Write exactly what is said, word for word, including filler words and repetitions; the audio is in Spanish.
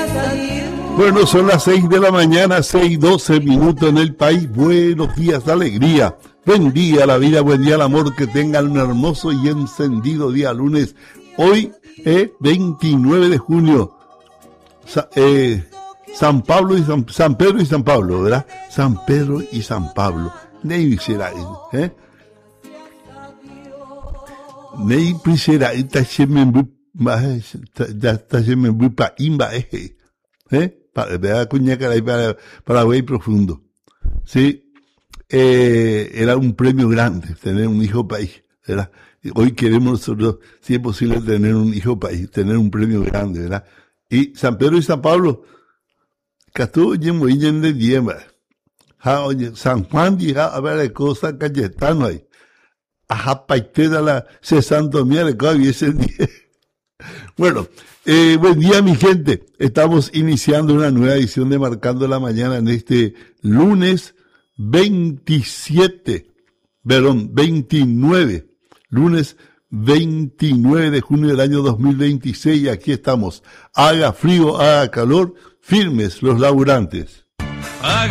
Bueno, son las seis de la mañana, seis doce minutos en el país. Buenos días, alegría. Buen día la vida, buen día el amor. Que tengan un hermoso y encendido día lunes. Hoy es veintinueve de junio. Sa, eh, San Pablo y San, San Pedro y San Pablo, ¿verdad? San Pedro y San Pablo. Nei será, ¿eh? Nei será, esta se me ya está se me voy para imba, ¿eh? ¿Eh? Para cuñaca ahí para Paraguay profundo. Sí, eh, era un premio grande tener un hijo país, ¿verdad? Hoy queremos nosotros, si es posible, tener un hijo país, tener un premio grande, ¿verdad? Y San Pedro y San Pablo, Castro y muy bien de diema. San Juan diga a ver de cosas Cayetano ahí. Ajá, paite de la se santo mía le cabe ese día. Bueno, eh, buen día mi gente. Estamos iniciando una nueva edición de Marcando la Mañana en este lunes veintisiete, perdón, veintinueve, lunes veintinueve de junio del año dos mil veintiséis y aquí estamos. Haga frío, haga calor, firmes los laburantes.